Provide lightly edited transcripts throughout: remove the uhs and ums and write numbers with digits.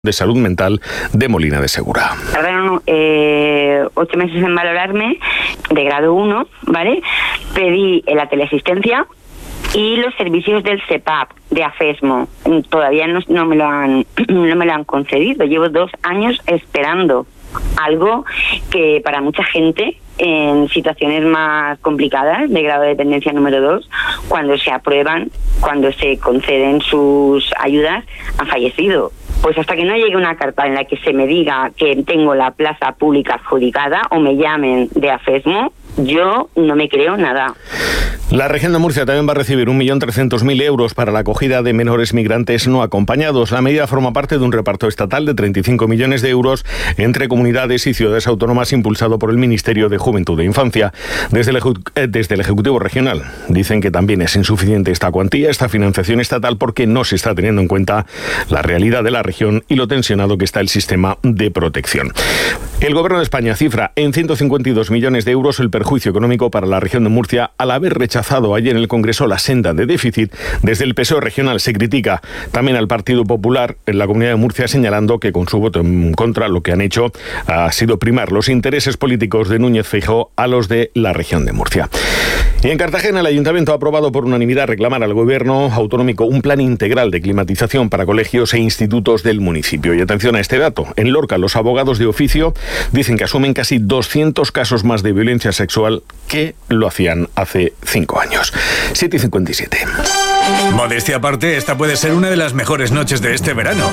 de Salud Mental de Molina de Segura. Tardaron 8 meses en valorarme de grado 1, ¿vale? Pedí la teleasistencia y los servicios del CEPAP, de AFESMO. Todavía no me lo han concedido. Llevo 2 años esperando algo que para mucha gente en situaciones más complicadas de grado de dependencia número 2, cuando se aprueban, cuando se conceden sus ayudas, han fallecido. Pues hasta que no llegue una carta en la que se me diga que tengo la plaza pública adjudicada o me llamen de AFESMO, yo no me creo nada. La región de Murcia también va a recibir 1.300.000 euros para la acogida de menores migrantes no acompañados. La medida forma parte de un reparto estatal de 35 millones de euros entre comunidades y ciudades autónomas impulsado por el Ministerio de Juventud e Infancia. Desde el Ejecutivo Regional dicen que también es insuficiente esta cuantía, esta financiación estatal, porque no se está teniendo en cuenta la realidad de la región y lo tensionado que está el sistema de protección. El Gobierno de España cifra en 152 millones de euros el perjuicio económico para la región de Murcia al haber rechazado ayer en el Congreso la senda de déficit. Desde el PSOE regional se critica también al Partido Popular en la Comunidad de Murcia, señalando que con su voto en contra lo que han hecho ha sido primar los intereses políticos de Núñez Feijóo a los de la región de Murcia. Y en Cartagena el Ayuntamiento ha aprobado por unanimidad reclamar al Gobierno autonómico un plan integral de climatización para colegios e institutos del municipio. Y atención a este dato. En Lorca los abogados de oficio dicen que asumen casi 200 casos más de violencia sexual que lo hacían hace 5 años. 7:57. Modestia aparte, esta puede ser una de las mejores noches de este verano.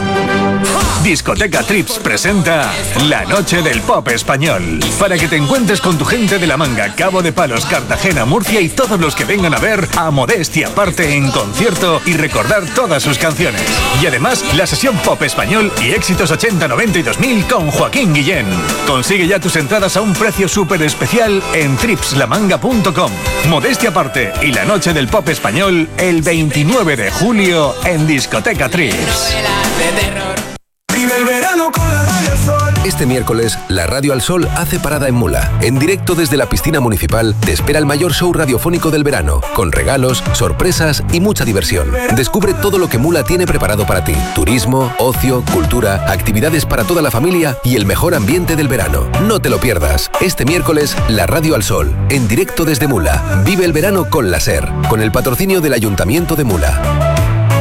Discoteca Trips presenta la noche del pop español. Para que te encuentres con tu gente de La Manga, Cabo de Palos, Cartagena, Murcia y todos los que vengan a ver a Modestia aparte en concierto y recordar todas sus canciones. Y además, la sesión pop español y éxitos 80, 90 y 2000 con Joaquín Guillén. Consigue ya tus entradas a un precio súper especial en tripslamanga.com. Modestia aparte y la noche del pop español el 29 de julio en Discoteca Trips. Este miércoles, la Radio Al Sol hace parada en Mula. En directo desde la piscina municipal te espera el mayor show radiofónico del verano, con regalos, sorpresas y mucha diversión. Descubre todo lo que Mula tiene preparado para ti. Turismo, ocio, cultura, actividades para toda la familia y el mejor ambiente del verano. No te lo pierdas. Este miércoles, la Radio Al Sol, en directo desde Mula. Vive el verano con la SER, con el patrocinio del Ayuntamiento de Mula.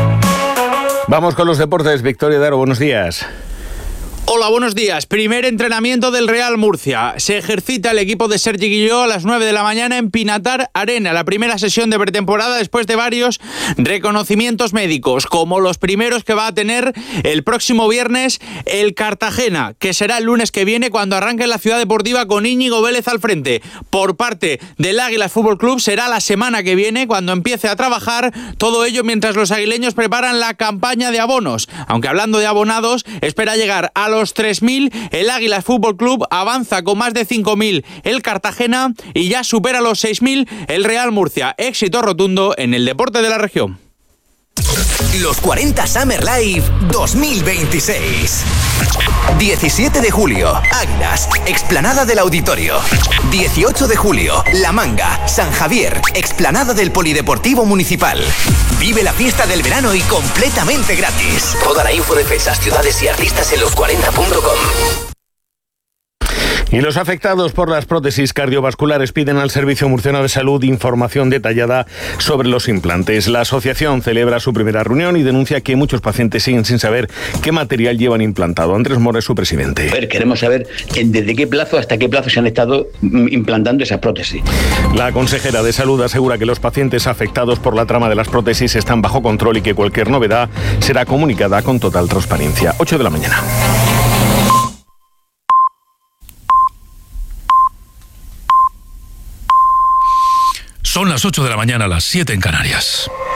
Vamos con los deportes. Victoria Daro, buenos días. Hola, buenos días. Primer entrenamiento del Real Murcia. Se ejercita el equipo de Sergi Guilló a las 9 de la mañana en Pinatar Arena. La primera sesión de pretemporada después de varios reconocimientos médicos, como los primeros que va a tener el próximo viernes el Cartagena, que será el lunes que viene cuando arranque en la Ciudad Deportiva con Íñigo Vélez al frente. Por parte del Águilas Fútbol Club será la semana que viene cuando empiece a trabajar, todo ello mientras los aguileños preparan la campaña de abonos. Aunque hablando de abonados, espera llegar a los 3.000, el Águilas Fútbol Club avanza con más de 5.000 el Cartagena y ya supera los 6.000 el Real Murcia. Éxito rotundo en el deporte de la región. Los 40 Summer Live 2026. 17 de julio, Águilas, explanada del Auditorio. 18 de julio, La Manga, San Javier, explanada del Polideportivo Municipal. Vive la fiesta del verano y completamente gratis. Toda la info de fechas, ciudades y artistas en los40.com. Y los afectados por las prótesis cardiovasculares piden al Servicio Murciano de Salud información detallada sobre los implantes. La asociación celebra su primera reunión y denuncia que muchos pacientes siguen sin saber qué material llevan implantado. Andrés Mora es su presidente. Queremos saber desde qué plazo hasta qué plazo se han estado implantando esas prótesis. La consejera de Salud asegura que los pacientes afectados por la trama de las prótesis están bajo control y que cualquier novedad será comunicada con total transparencia. 8 de la mañana. Son las 8 de la mañana, las 7 en Canarias.